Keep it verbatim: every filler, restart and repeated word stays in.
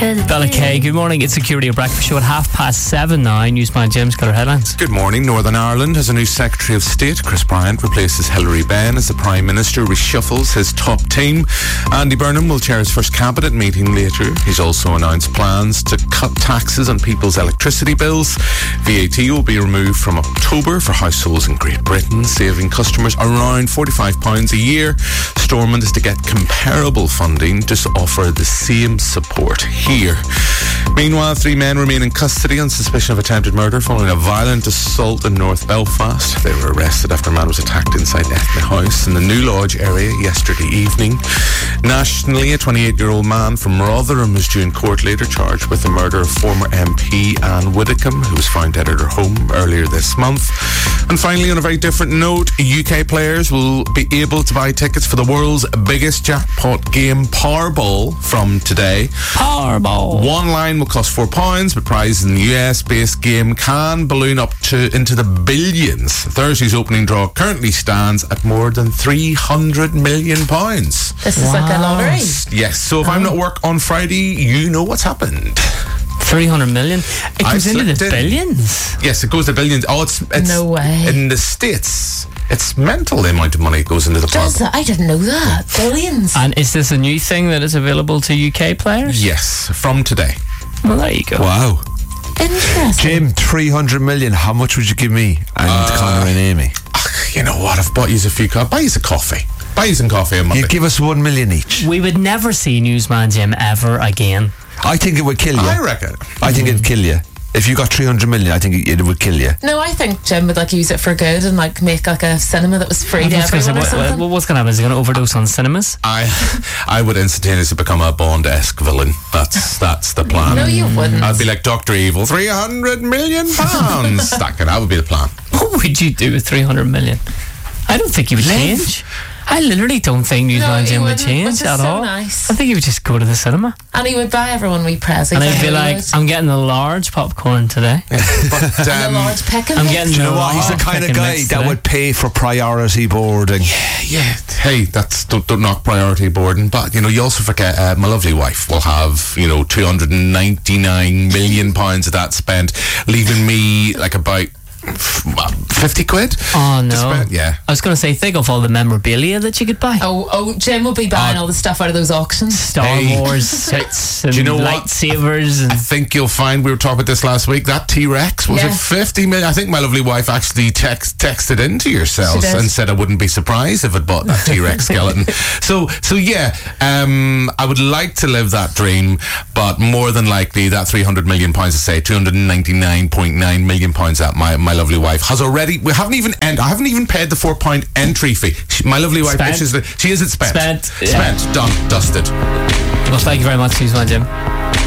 kill. Bella Kay, good morning. It's Security of Breakfast Show at half past seven now. Newsman Jim's got our headlines. Good morning. Northern Ireland has a new Secretary of State. Chris Bryant replaces Hilary Benn as the Prime Minister reshuffles his top team. Andy Burnham will chair his first cabinet meeting later. He's also announced plans to cut taxes on people's electricity bills. V A T will be removed from October for households in Great Britain, saving customers around forty-five pounds a year. Stormont is to get comparable funding to offer the same support here. Meanwhile, three men remain in custody on suspicion of attempted murder following a violent assault in North Belfast. They were arrested after a man was attacked inside Ethna House in the New Lodge area yesterday evening. Nationally, a twenty-eight-year-old man from Rotherham was due in court later, charged with the murder of former M P Anne Widdecombe, who was found dead at her home earlier this month. And finally, on a very different note, U K players will be able to buy tickets for the world's biggest jackpot game, Powerball, from today. Powerball. One line will cost four pounds, but prizes in the U S-based game can balloon up to into the billions. Thursday's opening draw currently stands at more than three hundred million pounds. This is wow. like a lottery. Yes, so if oh. I'm not at work on Friday, you know what's happened. three hundred million? It goes into the in. billions? Yes, it goes to billions. Oh, it's, it's no way. In the States, it's mental the amount of money that goes into the Does that? I didn't know that. Billions. And is this a new thing that is available to U K players? Yes, from today. Well, there you go. Wow. Interesting. Jim, three hundred million. How much would you give me and uh, Connor and Amy? You know what? I've bought you a few coffee. Buy you a coffee. Buy you some coffee on Monday. You give us one million each. We would never see Newsman Jim ever again. I think it would kill you. I reckon. I think mm. it'd kill you. If you got three hundred million, I think it, it would kill you. No, I think Jim would like use it for good and like make like a cinema that was free to everyone or something. What, what's going to happen? Is he going to overdose on cinemas? I I would instantaneously become a Bond-esque villain. That's that's the plan. No, you wouldn't. I'd be like Doctor Evil, three hundred million pounds. that, could, that would be the plan. What would you do with three hundred million? I don't think you would change. I literally don't think Newsman Jim no, would change at so all. Nice. I think he would just go to the cinema. And he would buy everyone wee presents. And I'd be like, would. I'm getting a large popcorn today. but, um, and a large peckin' I'm getting. Do you know what? He's the kind of guy that today. would pay for priority boarding. Yeah, yeah. Hey, that's don't, don't knock priority boarding, but you know, you also forget uh, my lovely wife will have you know two hundred ninety-nine million pounds of that spent, leaving me like about fifty quid. Oh no! Spend, yeah, I was going to say, think of all the memorabilia that you could buy. Oh, oh, Jim will be buying uh, all the stuff out of those auctions. Star hey. Wars sets and Do you know lightsabers. And I think you'll find, we were talking about this last week, that T-Rex was yeah. it fifty million. I think my lovely wife actually text, texted into yourselves and said I wouldn't be surprised if it bought that T-Rex skeleton. So, so yeah, um, I would like to live that dream, but more than likely that three hundred million pounds, to say two hundred ninety-nine point nine million pounds that my my lovely wife has already. We haven't even end. I haven't even paid the four pound entry fee. She, my lovely wife, is the, she isn't spent. Spent. Spent. Yeah. Done. Dusted. Well, thank you very much, Newsman Jim.